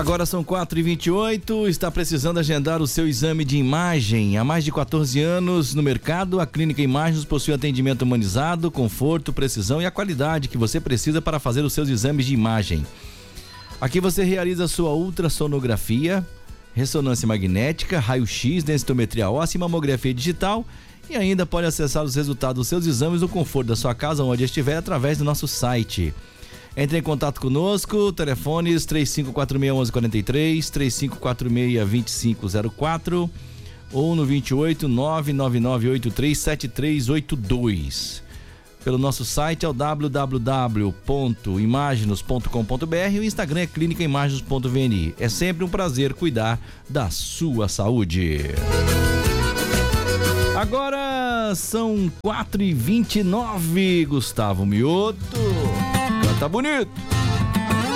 Agora são 4h28, está precisando agendar o seu exame de imagem. Há mais de 14 anos no mercado, a Clínica Imagens possui atendimento humanizado, conforto, precisão e a qualidade que você precisa para fazer os seus exames de imagem. Aqui você realiza a sua ultrassonografia, ressonância magnética, raio-x, densitometria óssea e mamografia digital, e ainda pode acessar os resultados dos seus exames no conforto da sua casa, onde estiver, através do nosso site. Entre em contato conosco, telefones 3546-1143, 3546-2504 ou no 28 999837382. Pelo nosso site é o www.imaginos.com.br e o Instagram é clinicaimaginos.vni. É sempre um prazer cuidar da sua saúde. Agora são 4h29, Gustavo Mioto. Tá bonito.